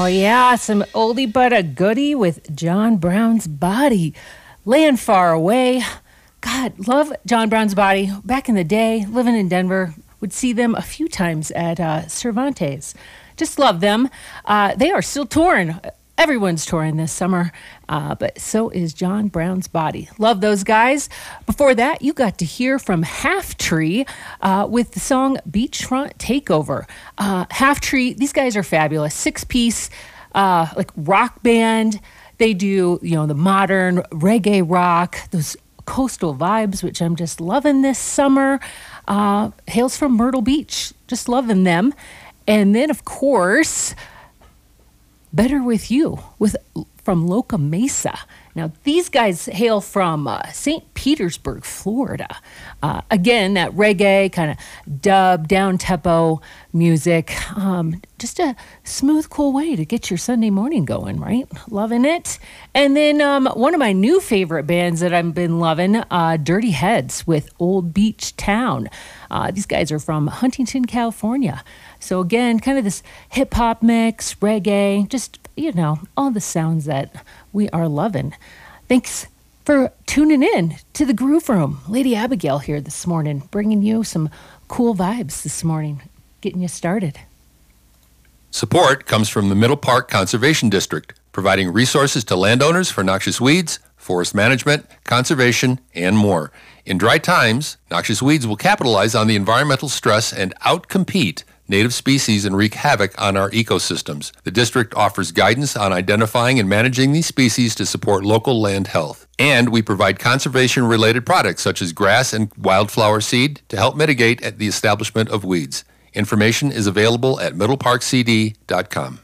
yeah, some oldie but a goodie with John Brown's Body. Land Far Away. God, love John Brown's Body. Back in the day, living in Denver, would see them a few times at Cervantes. Just love them. They are still touring. Everyone's touring this summer, but so is John Brown's Body. Love those guys. Before that, you got to hear from Half Tree with the song Beachfront Takeover. Half Tree, these guys are fabulous. 6-piece, like rock band. They do, the modern reggae rock, those coastal vibes, which I'm just loving this summer. Hails from Myrtle Beach. Just loving them. And then, of course, Better With You from Loca Mesa. Now, these guys hail from St. Petersburg, Florida. Again, that reggae kind of dub, down-tempo music. Just a smooth, cool way to get your Sunday morning going, right? Loving it. And then one of my new favorite bands that I've been loving, Dirty Heads with Old Beach Town. These guys are from Huntington, California. So again, kind of this hip-hop mix, reggae, just, all the sounds that we are loving. Thanks for tuning in to the Groove Room. Lady Abigail here this morning, bringing you some cool vibes this morning, getting you started. Support comes from the Middle Park Conservation District, providing resources to landowners for noxious weeds, forest management, conservation, and more. In dry times, noxious weeds will capitalize on the environmental stress and outcompete native species and wreak havoc on our ecosystems. The district offers guidance on identifying and managing these species to support local land health. And we provide conservation-related products such as grass and wildflower seed to help mitigate the establishment of weeds. Information is available at middleparkcd.com.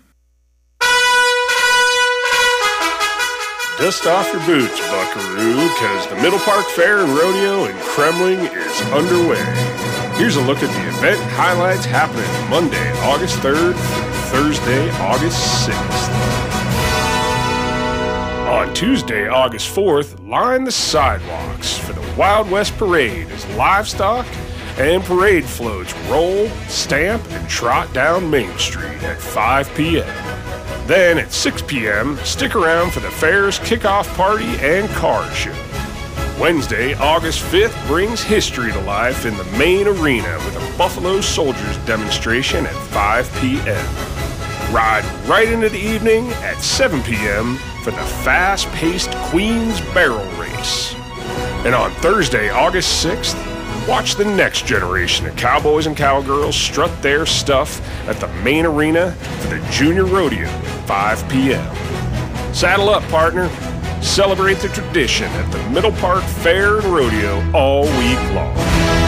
Dust off your boots, buckaroo, because the Middle Park Fair and Rodeo in Kremling is underway. Here's a look at the event highlights happening Monday, August 3rd, Thursday, August 6th. On Tuesday, August 4th, line the sidewalks for the Wild West Parade as livestock and parade floats roll, stamp, and trot down Main Street at 5 p.m. Then at 6 p.m., stick around for the fair's kickoff party and car show. Wednesday, August 5th brings history to life in the main arena with a Buffalo Soldiers demonstration at 5 p.m. Ride right into the evening at 7 p.m. for the fast-paced Queen's Barrel Race. And on Thursday, August 6th, watch the next generation of cowboys and cowgirls strut their stuff at the main arena for the Junior Rodeo at 5 p.m. Saddle up, partner. Celebrate the tradition at the Middle Park Fair and Rodeo all week long.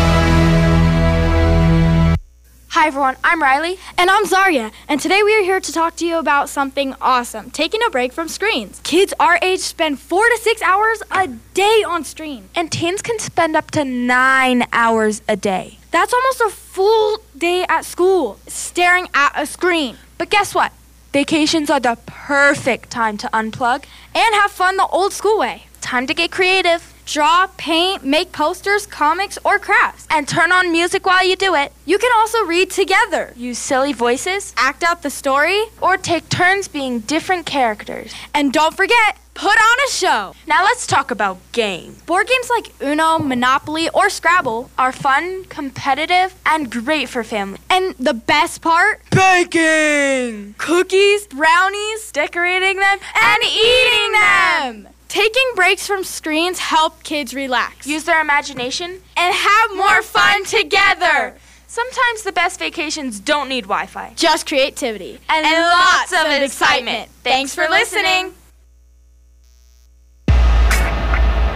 Hi everyone, I'm Riley. And I'm Zarya. And today we are here to talk to you about something awesome, taking a break from screens. Kids our age spend 4 to 6 hours a day on screens. And teens can spend up to 9 hours a day. That's almost a full day at school, staring at a screen. But guess what? Vacations are the perfect time to unplug and have fun the old school way. Time to get creative. Draw, paint, make posters, comics, or crafts. And turn on music while you do it. You can also read together. Use silly voices. Act out the story. Or take turns being different characters. And don't forget, put on a show. Now let's talk about games. Board games like Uno, Monopoly, or Scrabble are fun, competitive, and great for family. And the best part? Baking! Cookies, brownies, decorating them, and eating them! Taking breaks from screens help kids relax, use their imagination, and have more fun together. Sometimes the best vacations don't need Wi-Fi. Just creativity. And lots of excitement. Thanks for listening.